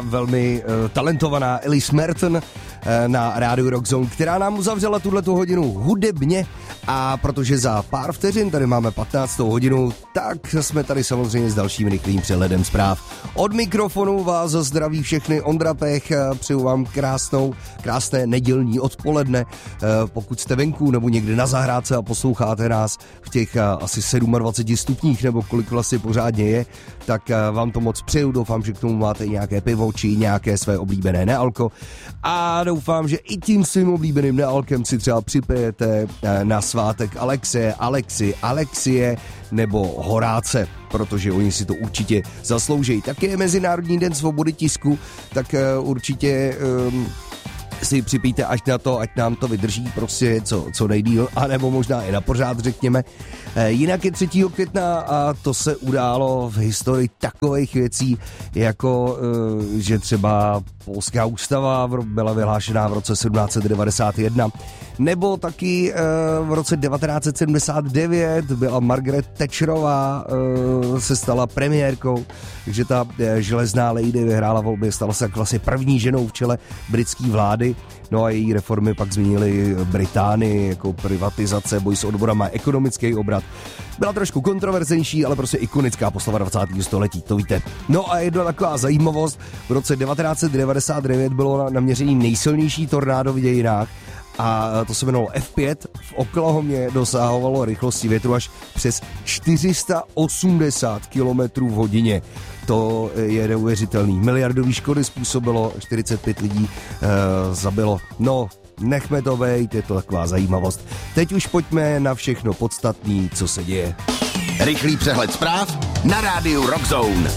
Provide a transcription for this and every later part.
velmi talentovaná Alice Merton na rádiu Rock Zone, která nám uzavřela tuhletu hodinu hudebně, a protože za pár vteřin tady máme 15. hodinu, tak jsme tady samozřejmě s dalším rychlým přehledem zpráv. Od mikrofonu vás zdraví všechny Ondra Pech, přeju vám krásné nedělní odpoledne. Pokud jste venku nebo někde na zahrádce a posloucháte nás v těch asi 27 stupních, nebo kolik vlastně pořádně je, tak vám to moc přeju, doufám, že k tomu máte nějaké pivo či nějaké své oblíbené nealko, a doufám, že i tím svým oblíbeným nealkem si třeba připijete na svátek Alexie nebo Horáce, protože oni si to určitě zaslouží. Taky je Mezinárodní den svobody tisku, tak určitě si připijte až na to, ať nám to vydrží prostě co nejdýl, anebo možná i na pořád, řekněme. Jinak je 3. května a to se událo v historii takových věcí, jako že třeba polská ústava byla vyhlášená v roce 1791, nebo taky v roce 1979 byla Margaret Thatcherová, se stala premiérkou, takže ta železná lady vyhrála volby, stala se vlastně první ženou v čele britské vlády. No a její reformy pak změnily Británii, jako privatizace, boj s odborama, ekonomický obrat. Byla trošku kontroverznější, ale prostě ikonická postava 20. století, to víte. No a jedna taková zajímavost, v roce 1999 bylo naměření nejsilnější tornádo v dějinách, a to se jmenovalo F5. V Oklahomě dosahovalo rychlosti větru až přes 480 km v hodině. To je neuvěřitelný. Miliardový škody způsobilo, 45 lidí zabilo. No, nechme to bejt, je to taková zajímavost. Teď už pojďme na všechno podstatné, co se děje. Rychlý přehled zpráv na rádiu Rock Zone.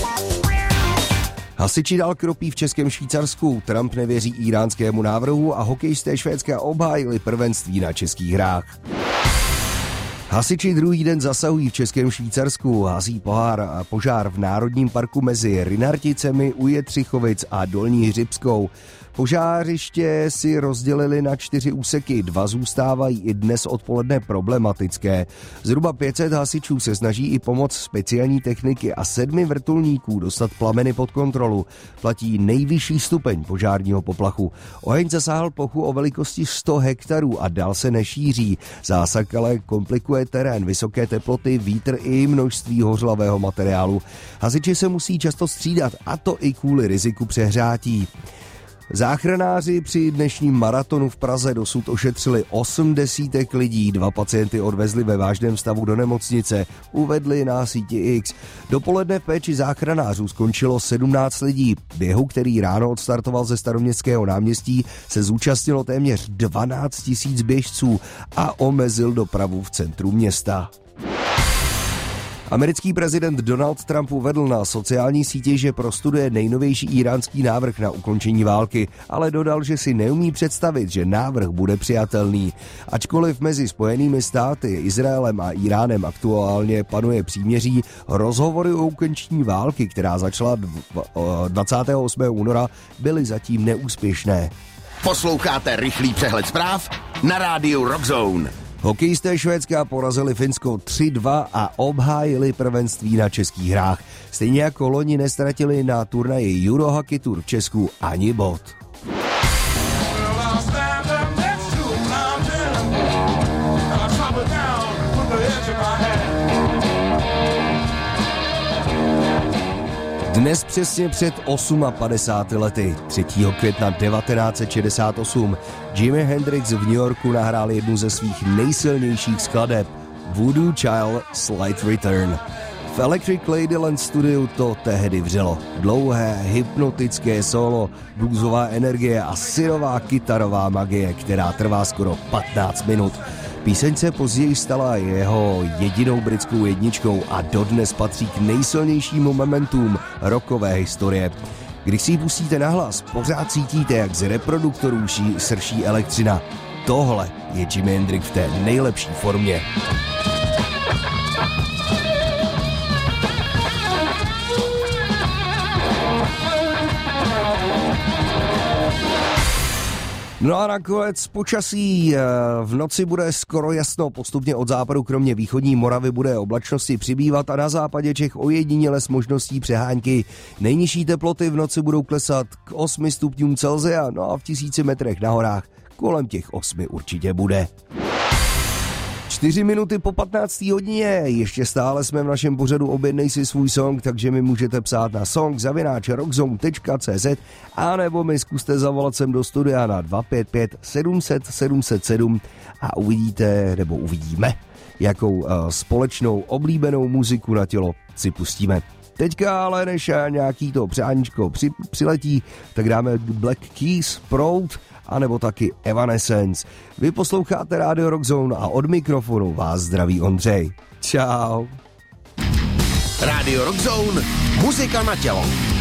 Hasiči dál kropí v Českém Švýcarsku, Trump nevěří íránskému návrhu a hokejisté Švédska obhájili prvenství na českých hrách. Hasiči druhý den zasahují v Českém Švýcarsku, hasí požár v Národním parku mezi Rynarticemi u Jetřichovic a Dolní Hřibskou. Požářiště si rozdělili na 4 úseky, 2 zůstávají i dnes odpoledne problematické. Zhruba 500 hasičů se snaží i pomoc speciální techniky a 7 vrtulníků dostat plameny pod kontrolu. Platí nejvyšší stupeň požárního poplachu. Oheň zasáhl plochu o velikosti 100 hektarů a dál se nešíří. Zásah ale komplikuje terén, vysoké teploty, vítr i množství hořlavého materiálu. Hasiči se musí často střídat, a to i kvůli riziku přehrátí. Záchranáři při dnešním maratonu v Praze dosud ošetřili 80 lidí, 2 pacienty odvezli ve vážném stavu do nemocnice, uvedli na síti X. Dopoledne v péči záchranářů skončilo 17 lidí. Běhu, který ráno odstartoval ze Staroměstského náměstí, se zúčastnilo téměř 12 000 běžců a omezil dopravu v centru města. Americký prezident Donald Trump uvedl na sociální síti, že prostuduje nejnovější íránský návrh na ukončení války, ale dodal, že si neumí představit, že návrh bude přijatelný. Ačkoliv mezi Spojenými státy, Izraelem a Iránem aktuálně panuje příměří, rozhovory o ukončení války, která začala 28. února, byly zatím neúspěšné. Posloucháte rychlý přehled zpráv na rádiu Rock Zone. Hokejisté Švédska porazili Finsko 3-2 a obhájili prvenství na českých hrách. Stejně jako loni nestratili na turnaji Eurohockey Tour v Česku ani bod. Dnes přesně před 58 lety, 3. května 1968, Jimi Hendrix v New Yorku nahrál jednu ze svých nejsilnějších skladeb, Voodoo Child Slight Return. V Electric Ladyland studiu to tehdy vřelo. Dlouhé, hypnotické solo, bluesová energie a syrová kytarová magie, která trvá skoro 15 minut. Píseň se později stala jeho jedinou britskou jedničkou a dodnes patří k nejsilnějším momentům rockové historie. Když si ji pustíte nahlas, pořád cítíte, jak z reproduktorů srší elektřina. Tohle je Jimi Hendrix v té nejlepší formě. No a nakonec počasí. V noci bude skoro jasno, postupně od západu kromě východní Moravy bude oblačnosti přibývat a na západě Čech ojediněle s možností přehánky. Nejnižší teploty v noci budou klesat k 8 stupňům Celsia, no a v 1000 metrech na horách kolem těch 8 určitě bude. 4 minuty po 15. hodině, ještě stále jsme v našem pořadu Objednej si svůj song, takže mi můžete psát na song@rockzone.cz a nebo mi zkuste zavolat sem do studia na 255 700 707 a uvidíte, nebo uvidíme, jakou společnou oblíbenou muziku na tělo si pustíme. Teďka ale než nějaký to přáníčko přiletí, tak dáme Black Keys, Proud, anebo taky Evanescence. Vy posloucháte Radio Rockzone a od mikrofonu vás zdraví Ondřej. Čau. Radio Rockzone, muzika na tělo.